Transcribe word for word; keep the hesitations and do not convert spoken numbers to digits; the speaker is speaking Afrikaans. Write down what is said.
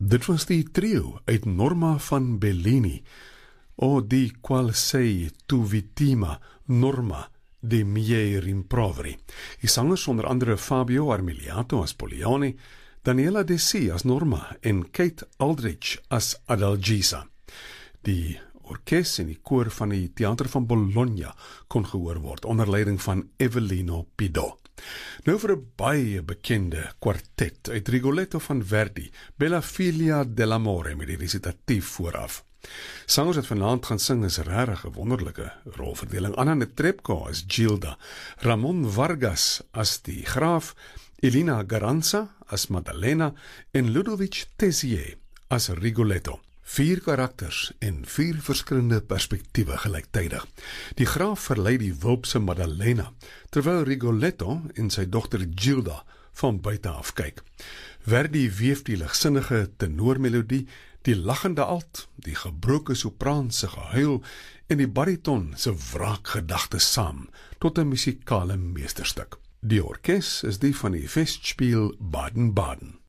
Dit was die trio uit Norma van Bellini, o di qual sei tu vittima, Norma, de miei rimproveri. Die sangers onder andere Fabio Armiliato as Polioni, Daniela De Si as Norma en Kate Aldrich as Adalgisa. Die orkes en die koor van die Theater van Bologna kon gehoor word, onder leiding van Evelino Pido. Nou vir 'n baie bekende kwartet uit Rigoletto van Verdi, Bella Figlia dell'amore, met die recitatief vooraf. Sangers wat vanaand gaan sing is regtig 'n wonderlike rolverdeling. Anna Netrebko as Gilda, Ramon Vargas as die graaf, Elina Garanza as Maddalena en Ludovic Tessier as Rigoletto. Vier karakters en vier verskillende perspektiewe gelyktydig. Die graaf verlei die wulpse Maddalena, terwyl Rigoletto en sy dogter Gilda van buite af kyk. Verdi weef die ligsinnige tenormelodie, die lachende alt, die gebroke sopraan se gehuil en die bariton se wraakgedagtes saam tot 'n musikale meesterstuk. Die orkes is die van die Festspiel Baden-Baden.